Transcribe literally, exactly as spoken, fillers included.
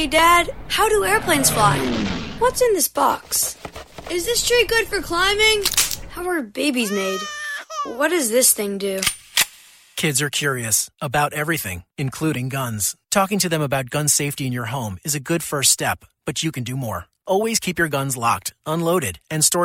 Hey, Dad, how do airplanes fly? What's in this box? Is this tree good for climbing? How are babies made? What does this thing do? Kids are curious about everything, including guns. Talking to them about gun safety in your home is a good first step, but you can do more. Always keep your guns locked, unloaded, and stored